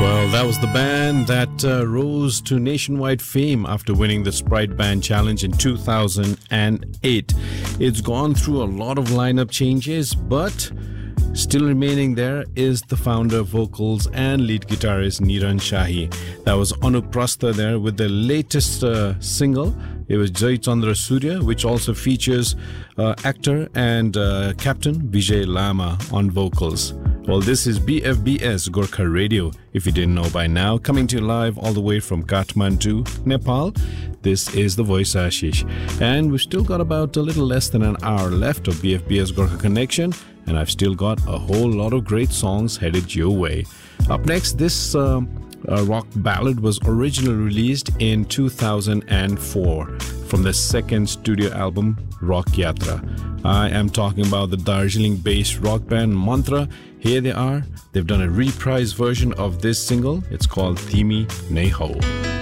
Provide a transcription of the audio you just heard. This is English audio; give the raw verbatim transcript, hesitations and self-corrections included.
Well, that was the band that uh, rose to nationwide fame after winning the Sprite Band Challenge in two thousand eight. It's gone through a lot of lineup changes, but still remaining there is the founder, vocals, and lead guitarist Niran Shahi. That was Anup Prastha there with the latest uh, single. It was Jai Chandra Surya, which also features uh, actor and uh, captain Vijay Lama on vocals. Well, this is B F B S Gorkha Radio, if you didn't know by now, coming to you live all the way from Kathmandu, Nepal. This is The Voice Ashish. And we've still got about a little less than an hour left of B F B S Gorkha Connection, and I've still got a whole lot of great songs headed your way. Up next, this uh, uh, rock ballad was originally released in two thousand four from the second studio album, Rock Yatra. I am talking about the Darjeeling-based rock band Mantra. Here they are. They've done a reprise version of this single. It's called Thimi Nei Ho.